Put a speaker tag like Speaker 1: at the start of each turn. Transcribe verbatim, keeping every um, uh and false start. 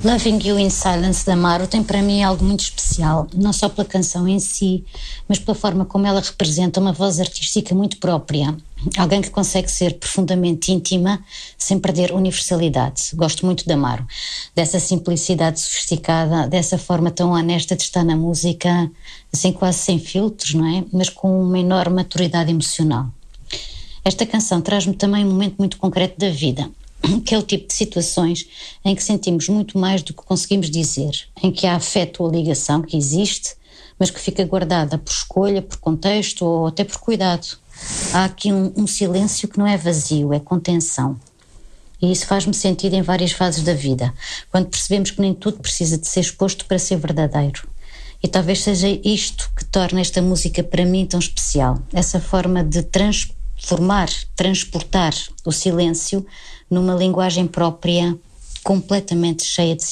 Speaker 1: Loving You in Silence, da Amaro, tem para mim algo muito especial, não só pela canção em si, mas pela forma como ela representa uma voz artística muito própria. Alguém que consegue ser profundamente íntima sem perder universalidade. Gosto muito de Amaro, dessa simplicidade sofisticada, dessa forma tão honesta de estar na música, assim quase sem filtros, não é? Mas com uma enorme maturidade emocional. Esta canção traz-me também um momento muito concreto da vida, que é o tipo de situações em que sentimos muito mais do que conseguimos dizer, em que há afeto ou ligação que existe, mas que fica guardada por escolha, por contexto ou até por cuidado. Há aqui um, um silêncio que não é vazio, é contenção. E isso faz-me sentido em várias fases da vida, quando percebemos que nem tudo precisa de ser exposto para ser verdadeiro. E talvez seja isto que torna esta música para mim tão especial, essa forma de transformar, transportar o silêncio numa linguagem própria completamente cheia de